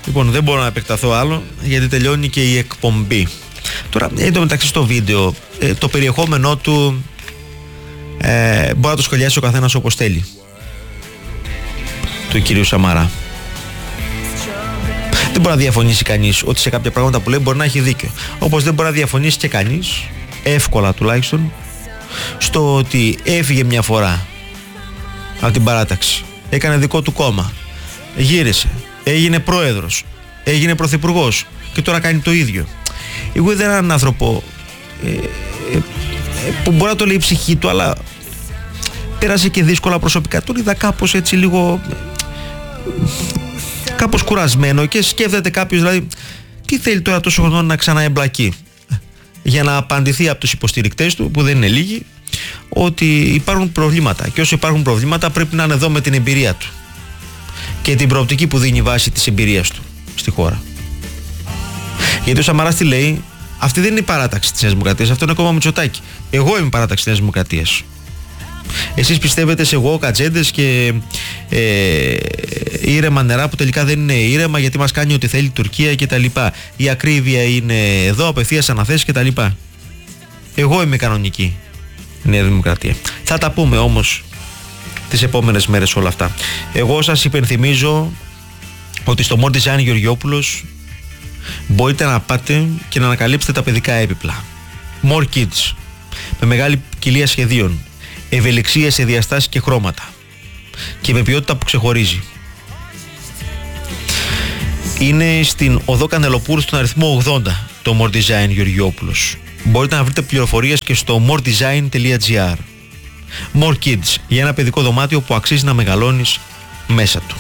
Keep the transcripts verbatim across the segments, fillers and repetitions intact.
Λοιπόν, δεν μπορώ να επεκταθώ άλλο γιατί τελειώνει και η εκπομπή. Τώρα, εν τω μεταξύ στο βίντεο, ε, το περιεχόμενό του ε, μπορεί να το σχολιάσει ο καθένας όπως θέλει. Του κυρίου Σαμαρά. Δεν μπορεί να διαφωνήσει κανείς ότι σε κάποια πράγματα που λέει μπορεί να έχει δίκιο. Όπως δεν μπορεί να διαφωνήσει και κανείς, εύκολα τουλάχιστον, στο ότι έφυγε μια φορά από την παράταξη, έκανε δικό του κόμμα, γύρισε, έγινε πρόεδρος, έγινε πρωθυπουργός και τώρα κάνει το ίδιο. Εγώ δεν είμαι έναν άνθρωπο ε, ε, που μπορεί να το λέει η ψυχή του, αλλά πέρασε και δύσκολα προσωπικά. Τον είδα κάπως έτσι λίγο κάπως κουρασμένο και σκέφτεται κάποιος, δηλαδή, τι θέλει τώρα τόσο χρόνο να ξαναεμπλακεί, για να απαντηθεί από τους υποστηρικτές του, που δεν είναι λίγοι, ότι υπάρχουν προβλήματα και όσο υπάρχουν προβλήματα πρέπει να είναι εδώ με την εμπειρία του και την προοπτική που δίνει βάση της εμπειρίας του στη χώρα. Γιατί ο Σαμαράς τι λέει? Αυτή δεν είναι η παράταξη της Νέας Δημοκρατίας, αυτό είναι κόμμα Μητσοτάκη. Εγώ είμαι η παράταξη της Νέας Δημοκρατίας. Εσείς πιστεύετε σε εγώ κατζέντες και ε, ήρεμα νερά που τελικά δεν είναι ήρεμα, γιατί μας κάνει ό,τι θέλει η Τουρκία κτλ. Η ακρίβεια είναι εδώ, απευθείας αναθέσεις κτλ. Εγώ είμαι κανονική Νέα Δημοκρατία. Θα τα πούμε όμως τις επόμενες μέρες όλα αυτά. Εγώ σας υπενθυμίζω ότι στο More Design Γεωργιόπουλος μπορείτε να πάτε και να ανακαλύψετε τα παιδικά έπιπλα. More Kids, με μεγάλη ποικιλία σχεδίων, ευελιξία σε διαστάσεις και χρώματα και με ποιότητα που ξεχωρίζει. Είναι στην οδό Κανελοπούρου στον αριθμό ογδόντα το More Design Γεωργιόπουλος. Μπορείτε να βρείτε πληροφορίες και στο more design τελεία gr. More Kids, για ένα παιδικό δωμάτιο που αξίζει να μεγαλώνεις μέσα του.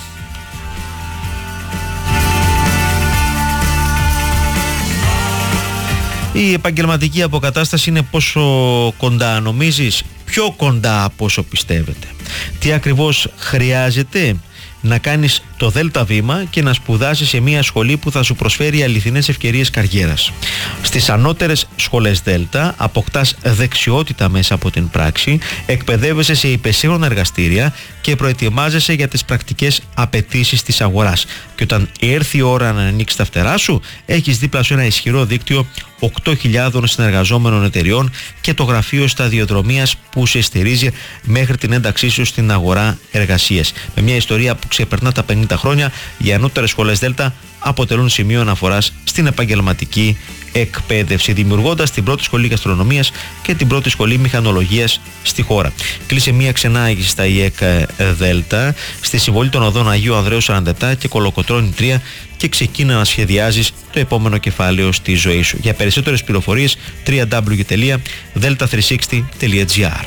Η επαγγελματική αποκατάσταση είναι πόσο κοντά νομίζεις? Πιο κοντά από όσο πιστεύετε. Τι ακριβώς χρειάζεται? Να κάνεις το δέλτα βήμα και να σπουδάσεις σε μια σχολή που θα σου προσφέρει αληθινές ευκαιρίες καριέρας. Στις ανώτερες σχολές Δέλτα αποκτάς δεξιότητα μέσα από την πράξη, εκπαιδεύεσαι σε υπεσύγχρονα εργαστήρια και προετοιμάζεσαι για τις πρακτικές απαιτήσεις της αγοράς. Και όταν έρθει η ώρα να ανοίξεις τα φτερά σου, έχεις δίπλα σου ένα ισχυρό δίκτυο οκτώ χιλιάδων συνεργαζόμενων εταιριών και το γραφείο σταδιοδρομίας που σε στηρίζει μέχρι την ένταξή σου στην αγορά εργασίας. Με μια ιστορία που ξεπερνά τα πενήντα χρόνια, οι ανώτερες σχολές Δέλτα αποτελούν σημείο αναφοράς στην επαγγελματική εκπαίδευση, δημιουργώντας την πρώτη σχολή γαστρονομίας και την πρώτη σχολή μηχανολογίας στη χώρα. Κλείσε μια ξενάγηση στα ΙΕΚ Δέλτα, στη συμβολή των οδών Αγίου Ανδρέου σαράντα επτά και Κολοκοτρώνη τρία, και ξεκίνα να σχεδιάζεις το επόμενο κεφάλαιο στη ζωή σου. Για περισσότερες πληροφορίες double-u double-u double-u τελεία delta τριακόσια εξήντα τελεία gr.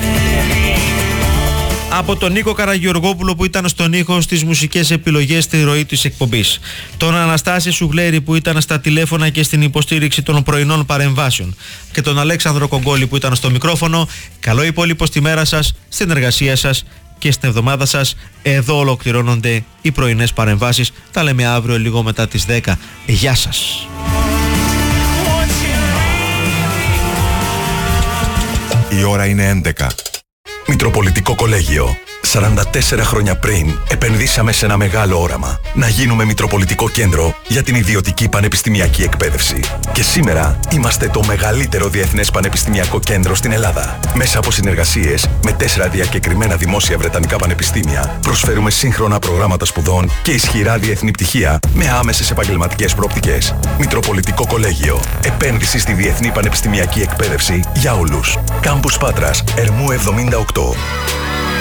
Από τον Νίκο Καραγεωργόπουλο που ήταν στον ήχο, στις μουσικές επιλογές, στη ροή της εκπομπής, τον Αναστάση Σουγλέρη που ήταν στα τηλέφωνα και στην υποστήριξη των πρωινών παρεμβάσεων, και τον Αλέξανδρο Κογκόλη που ήταν στο μικρόφωνο, καλό υπόλοιπο στη μέρα σας, στην εργασία σας και στην εβδομάδα σας. Εδώ ολοκληρώνονται οι πρωινές παρεμβάσεις. Τα λέμε αύριο λίγο μετά τις δέκα. Γεια σας. Η ώρα είναι έντεκα. Μητροπολιτικό Κολέγιο. σαράντα τέσσερα χρόνια πριν επενδύσαμε σε ένα μεγάλο όραμα. Να γίνουμε Μητροπολιτικό Κέντρο για την ιδιωτική πανεπιστημιακή εκπαίδευση. Και σήμερα είμαστε το μεγαλύτερο διεθνές πανεπιστημιακό κέντρο στην Ελλάδα. Μέσα από συνεργασίες με τέσσερα διακεκριμένα δημόσια βρετανικά πανεπιστήμια, προσφέρουμε σύγχρονα προγράμματα σπουδών και ισχυρά διεθνή πτυχία με άμεσες επαγγελματικές προοπτικές. Μητροπολιτικό Κολέγιο. Επένδυση στη διεθνή πανεπιστημιακή εκπαίδευση για όλους. Κάμπους Πάτρας, Ερμού εβδομήντα οκτώ.